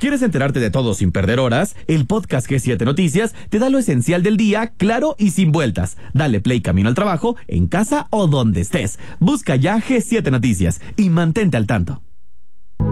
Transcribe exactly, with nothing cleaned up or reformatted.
¿Quieres enterarte de todo sin perder horas? El podcast G siete Noticias te da lo esencial del día, claro y sin vueltas. Dale play camino al trabajo, en casa o donde estés. Busca ya G siete Noticias y mantente al tanto.